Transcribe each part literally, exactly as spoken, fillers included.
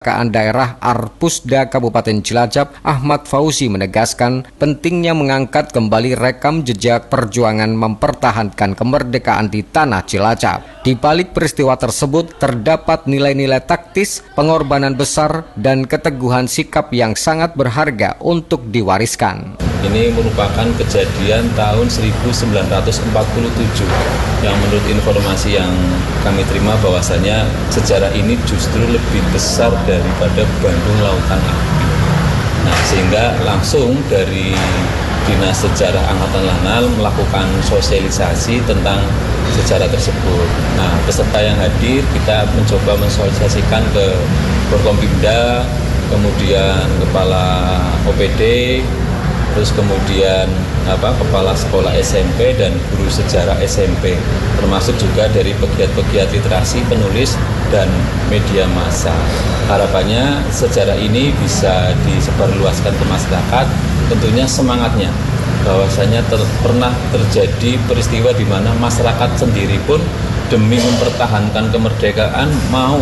Perpustakaan Daerah Arpusda Kabupaten Cilacap, Ahmad Fauzi menegaskan pentingnya mengangkat kembali rekam jejak perjuangan mempertahankan kemerdekaan di tanah Cilacap. Di balik peristiwa tersebut terdapat nilai-nilai taktis, pengorbanan besar, dan keteguhan sikap yang sangat berharga untuk diwariskan. Ini merupakan kejadian tahun seribu sembilan ratus empat puluh tujuh yang menurut informasi yang kami terima bahwasanya sejarah ini justru lebih besar daripada Bandung Lautan Api. Nah, sehingga langsung dari Dinas Sejarah Angkatan Lanal melakukan sosialisasi tentang sejarah tersebut. Nah, peserta yang hadir kita mencoba mensosialisasikan ke Forkompimda, kemudian Kepala O P D, terus kemudian apa kepala sekolah S M P dan guru sejarah S M P, termasuk juga dari pegiat-pegiat literasi, penulis, dan media massa. Harapannya sejarah ini bisa disebarluaskan ke masyarakat. Tentunya semangatnya bahwasanya ter, pernah terjadi peristiwa di mana masyarakat sendiri pun demi mempertahankan kemerdekaan mau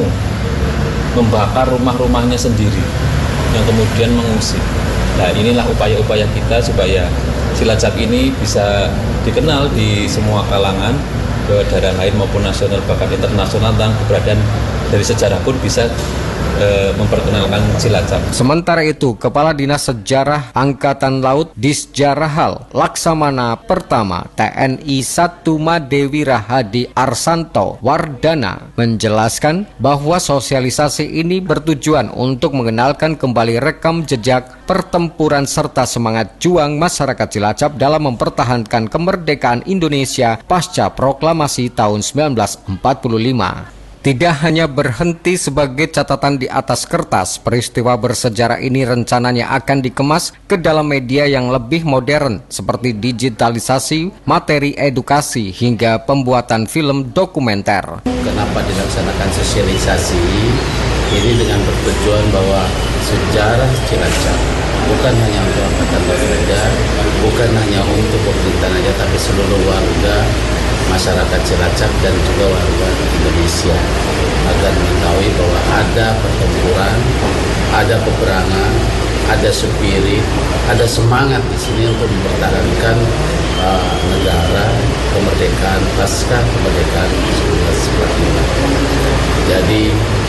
membakar rumah-rumahnya sendiri yang kemudian mengungsi. Nah, inilah upaya-upaya kita supaya Cilacap ini bisa dikenal di semua kalangan, ke daerah lain maupun nasional bahkan internasional, tentang keberadaan dari sejarah pun bisa e, memperkenalkan Cilacap. Sementara itu, Kepala Dinas Sejarah Angkatan Laut Disjarahal Laksamana Pertama T N I satu Madewi Rahadi Arsanto Wardana menjelaskan bahwa sosialisasi ini bertujuan untuk mengenalkan kembali rekam jejak pertempuran serta semangat juang masyarakat Cilacap dalam mempertahankan kemerdekaan Indonesia pasca proklamasi tahun sembilan belas empat puluh lima. Tidak hanya berhenti sebagai catatan di atas kertas, peristiwa bersejarah ini rencananya akan dikemas ke dalam media yang lebih modern seperti digitalisasi, materi edukasi, hingga pembuatan film dokumenter. Kenapa dilaksanakan sosialisasi? Ini dengan bertujuan bahwa sejarah Cilacap bukan hanya untuk Angkatan Laut saja, bukan hanya untuk pemerintahan saja, tapi seluruh warga masyarakat Cilacap dan juga warga Indonesia agar mengetahui bahwa ada pertempuran, ada peperangan, ada spirit, ada semangat di sini untuk mempertahankan uh, negara, kemerdekaan pasca kemerdekaan seribu sembilan ratus empat puluh lima. Jadi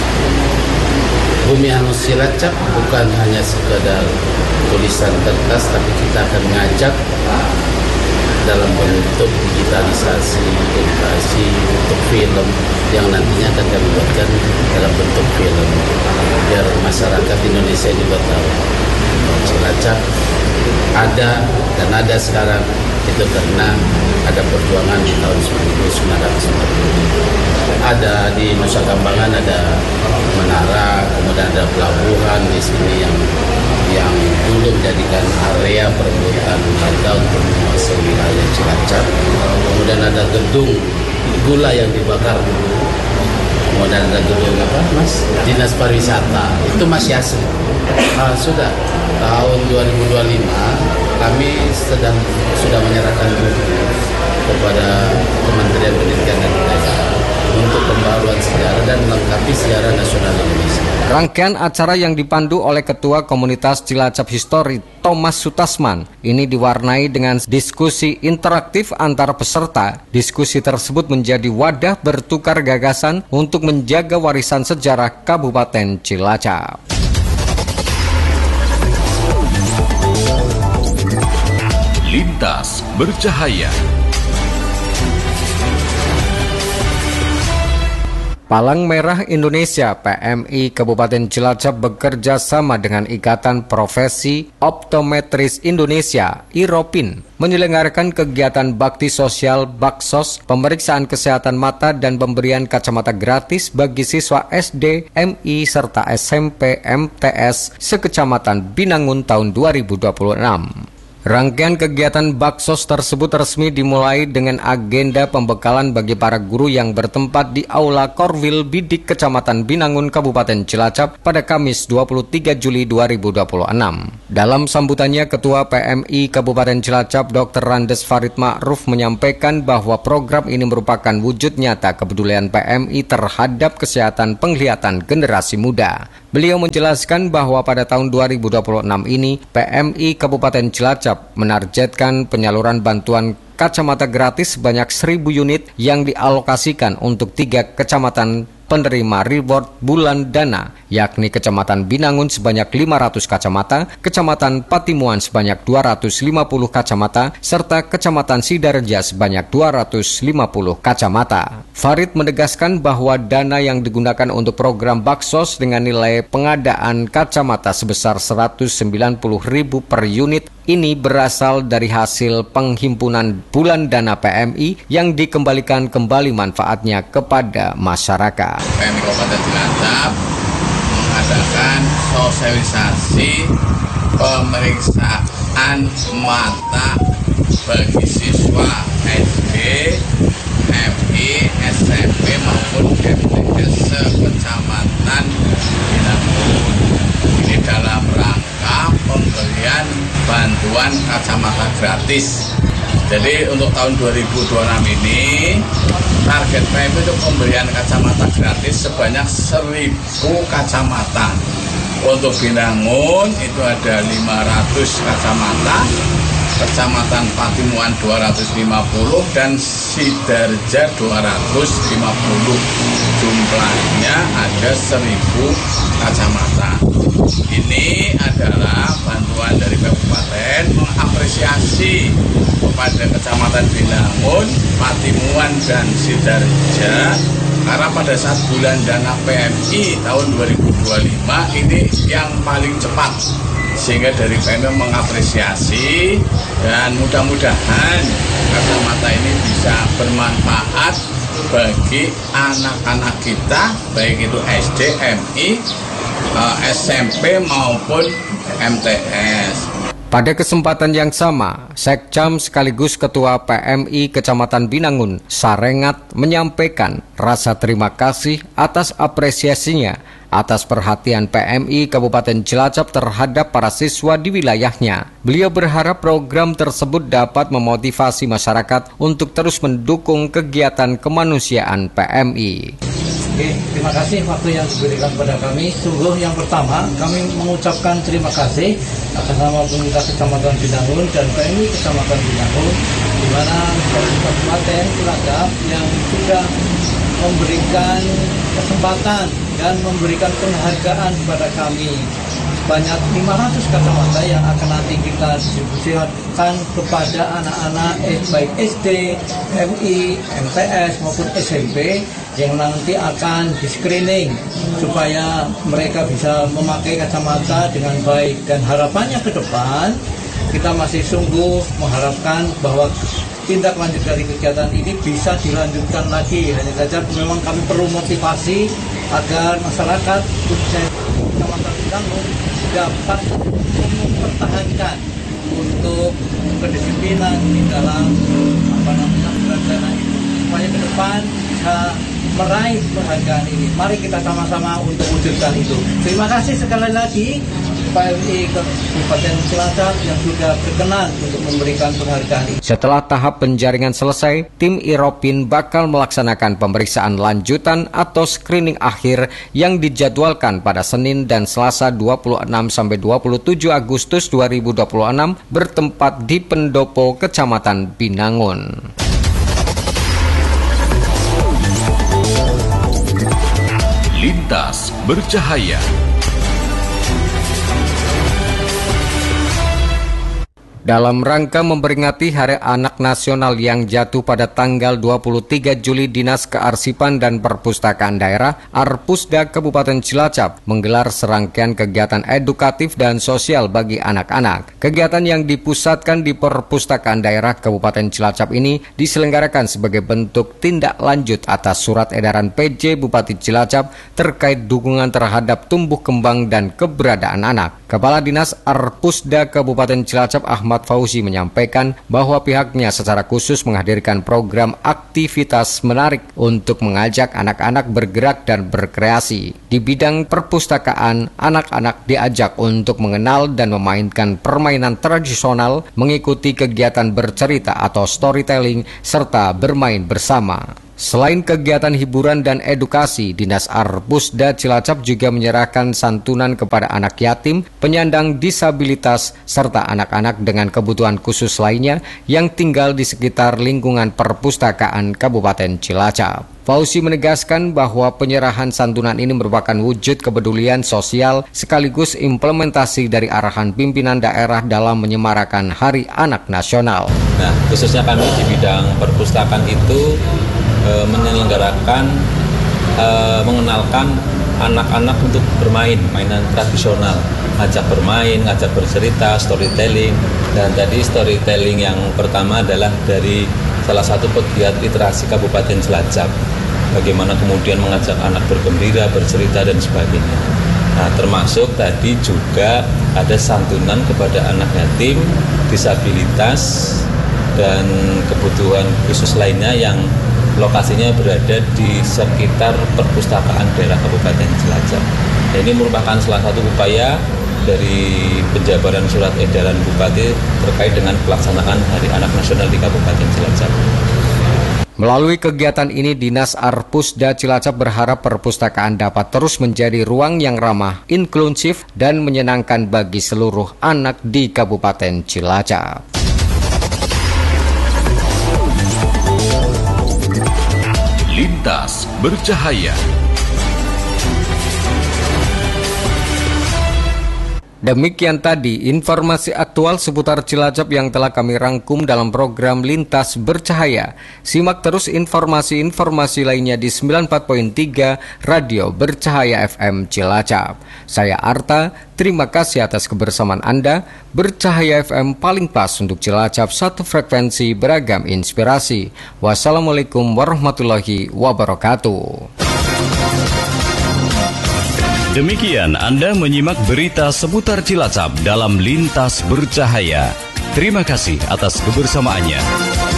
Bumi Hangus Cilacap bukan hanya sekedar tulisan kertas, tapi kita akan mengajak dalam bentuk digitalisasi, edukasi, untuk film yang nantinya akan kami buatkan dalam bentuk film, biar masyarakat Indonesia juga tahu Cilacap ada dan ada sekarang itu karena ada perjuangan di tahun seribu sembilan ratus empat puluh. Ada di Nusa Kambangan ada menara, kemudian ada pelabuhan di sini yang yang dulu menjadikan area perebutan warga untuk menguasai wilayah Cilacap. Kemudian ada gedung gula yang dibakar dulu. Kemudian ada gedung apa, Mas? Dinas Pariwisata. Itu masih asli. Ah, sudah tahun dua ribu dua puluh lima kami sedang sudah menyerahkan kepada Kementerian Pendidikan dan Kebudayaan untuk pembaruan sejarah dan melengkapi sejarah nasional Indonesia. Rangkaian acara yang dipandu oleh Ketua Komunitas Cilacap History Thomas Sutasman ini diwarnai dengan diskusi interaktif antar peserta. Diskusi tersebut menjadi wadah bertukar gagasan untuk menjaga warisan sejarah Kabupaten Cilacap. Lintas Bercahaya. Palang Merah Indonesia P M I Kabupaten Cilacap bekerja sama dengan Ikatan Profesi Optometris Indonesia I R O P I N menyelenggarakan kegiatan bakti sosial Baksos, pemeriksaan kesehatan mata dan pemberian kacamata gratis bagi siswa S D, M I serta S M P M T S sekecamatan Binangun tahun dua ribu dua puluh enam. Rangkaian kegiatan Baksos tersebut resmi dimulai dengan agenda pembekalan bagi para guru yang bertempat di Aula Korwil Bidik Kecamatan Binangun Kabupaten Cilacap pada Kamis dua puluh tiga Juli dua ribu dua puluh enam. Dalam sambutannya, Ketua P M I Kabupaten Cilacap Doktor Randes Farid Ma'ruf menyampaikan bahwa program ini merupakan wujud nyata kepedulian P M I terhadap kesehatan penglihatan generasi muda. Beliau menjelaskan bahwa pada tahun dua ribu dua puluh enam ini P M I Kabupaten Cilacap menargetkan penyaluran bantuan kacamata gratis sebanyak seribu unit yang dialokasikan untuk tiga kecamatan penerima reward bulan dana, yakni Kecamatan Binangun sebanyak lima ratus kacamata, Kecamatan Patimuan sebanyak dua ratus lima puluh kacamata, serta Kecamatan Sidareja sebanyak dua ratus lima puluh kacamata. Farid menegaskan bahwa dana yang digunakan untuk program Baksos dengan nilai pengadaan kacamata sebesar seratus sembilan puluh ribu per unit ini berasal dari hasil penghimpunan bulan dana P M I yang dikembalikan kembali manfaatnya kepada masyarakat. P M I Kabupaten Cilacap mengadakan sosialisasi pemeriksaan mata bagi siswa S D, M I, S M P maupun M T S se-Kecamatan Binangun. Ini dalam rangka pemberian bantuan kacamata gratis. Jadi untuk tahun dua ribu dua puluh enam ini target P M I untuk pemberian kacamata gratis sebanyak seribu kacamata. Untuk Binangun itu ada lima ratus kacamata, Kecamatan Patimuan dua ratus lima puluh dan Sidareja dua ratus lima puluh. Jumlahnya ada seribu kacamata. Ini adalah bantuan dari kabupaten mengapresiasi kepada Kecamatan Binangun, Patimuan dan Sidareja karena pada saat bulan dana P M I tahun dua ribu dua puluh lima ini yang paling cepat, sehingga dari P M I mengapresiasi dan mudah-mudahan kacamata ini bisa bermanfaat bagi anak-anak kita, baik itu S D, M I, S M P maupun M T S. Pada kesempatan yang sama, Sekcam sekaligus Ketua P M I Kecamatan Binangun, Sarengat, menyampaikan rasa terima kasih atas apresiasinya atas perhatian P M I Kabupaten Cilacap terhadap para siswa di wilayahnya. Beliau berharap program tersebut dapat memotivasi masyarakat untuk terus mendukung kegiatan kemanusiaan P M I. Oke, terima kasih waktu yang diberikan kepada kami. Sungguh yang pertama, kami mengucapkan terima kasih atas nama pemerintah Kecamatan Binangun dan P M I Kecamatan Binangun, di mana Kabupaten Cilacap yang sudah memberikan kesempatan dan memberikan penghargaan kepada kami. Banyak lima ratus kacamata yang akan nanti kita distribusikan kepada anak-anak baik S D, M I, M T S maupun S M P yang nanti akan di-screening supaya mereka bisa memakai kacamata dengan baik. Dan harapannya ke depan kita masih sungguh mengharapkan bahwa tindak lanjut dari kegiatan ini bisa dilanjutkan lagi. Hanya saja memang kami perlu motivasi agar masyarakat khususnya Kecamatan Binangun dapat mempertahankan untuk kedisiplinan di dalam apa namanya dana itu supaya ke depan bisa meraih penghargaan ini. Mari kita sama-sama untuk wujudkan itu. Terima kasih sekali lagi P M I Kabupaten Cilacap yang sudah berkenan untuk memberikan penghargaan ini. Setelah tahap penjaringan selesai, tim Iropin bakal melaksanakan pemeriksaan lanjutan atau screening akhir yang dijadwalkan pada Senin dan Selasa dua puluh enam sampai dua puluh tujuh Agustus dua ribu dua puluh enam bertempat di Pendopo, Kecamatan Binangun. Lintas Bercahaya. Dalam rangka memperingati Hari Anak Nasional yang jatuh pada tanggal dua puluh tiga Juli, Dinas Kearsipan dan Perpustakaan Daerah Arpusda Kabupaten Cilacap menggelar serangkaian kegiatan edukatif dan sosial bagi anak-anak. Kegiatan yang dipusatkan di Perpustakaan Daerah Kabupaten Cilacap ini diselenggarakan sebagai bentuk tindak lanjut atas surat edaran P J Bupati Cilacap terkait dukungan terhadap tumbuh kembang dan keberadaan anak. Kepala Dinas Arpusda Kabupaten Cilacap Ahmad Fauzi menyampaikan bahwa pihaknya secara khusus menghadirkan program aktivitas menarik untuk mengajak anak-anak bergerak dan berkreasi. Di bidang perpustakaan, anak-anak diajak untuk mengenal dan memainkan permainan tradisional, mengikuti kegiatan bercerita atau storytelling, serta bermain bersama. Selain kegiatan hiburan dan edukasi, Dinas Arpusda Cilacap juga menyerahkan santunan kepada anak yatim, penyandang disabilitas, serta anak-anak dengan kebutuhan khusus lainnya yang tinggal di sekitar lingkungan perpustakaan Kabupaten Cilacap. Fauzi menegaskan bahwa penyerahan santunan ini merupakan wujud kepedulian sosial sekaligus implementasi dari arahan pimpinan daerah dalam menyemarakan Hari Anak Nasional. Nah, khususnya kami di bidang perpustakaan itu e, menyelenggarakan, e, mengenalkan anak-anak untuk bermain, mainan tradisional, ngajak bermain, ngajak bercerita, storytelling. Dan tadi storytelling yang pertama adalah dari salah satu pegiat literasi Kabupaten Cilacap. Bagaimana kemudian mengajak anak bergembira, bercerita, dan sebagainya. Nah, termasuk tadi juga ada santunan kepada anak yatim, disabilitas, dan kebutuhan khusus lainnya yang lokasinya berada di sekitar perpustakaan daerah Kabupaten Cilacap. Nah, ini merupakan salah satu upaya dari penjabaran surat edaran Bupati terkait dengan pelaksanaan Hari Anak Nasional di Kabupaten Cilacap. Melalui kegiatan ini, Dinas Arpusda Cilacap berharap perpustakaan dapat terus menjadi ruang yang ramah, inklusif, dan menyenangkan bagi seluruh anak di Kabupaten Cilacap. Lintas Bercahaya. Demikian tadi informasi aktual seputar Cilacap yang telah kami rangkum dalam program Lintas Bercahaya. Simak terus informasi-informasi lainnya di sembilan puluh empat koma tiga Radio Bercahaya F M Cilacap. Saya Arta, terima kasih atas kebersamaan Anda. Bercahaya F M paling pas untuk Cilacap, satu frekuensi beragam inspirasi. Wassalamualaikum warahmatullahi wabarakatuh. Demikian Anda menyimak berita seputar Cilacap dalam Lintas Bercahaya. Terima kasih atas kebersamaannya.